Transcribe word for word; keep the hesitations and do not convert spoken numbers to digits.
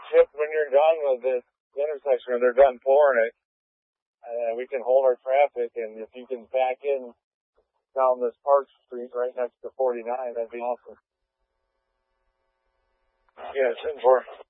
Chip, when you're done with this intersection, or they're done pouring it, uh, we can hold our traffic, and if you can back in down this Park Street right next to forty-nine, that'd be awesome. Yeah, ten four.